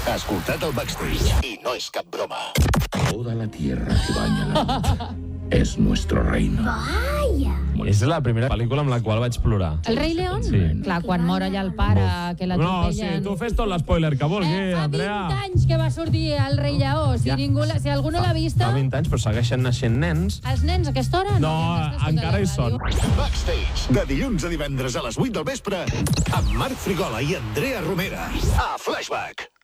Ha escoltat el Backstage i no és cap broma. Toda la tierra que baña la noche es nuestro reino. Vaya! És la primera pel·lícula amb la qual vaig plorar. El rei León? Sí. Clar, quan mor allà el pare, que No, sí, l'atropellen... tu fes tot l'espoiler que vulguis, Fa 20 Andrea. anys que va sortir el rei Lleó. Si algú no l'ha vista... Fa 20 anys, però segueixen naixent nens. Els nens a aquesta hora? No, encara hi són. Backstage, de dilluns a divendres a les 8 del vespre, amb Marc Frigola i Andrea Romera. A Flashback.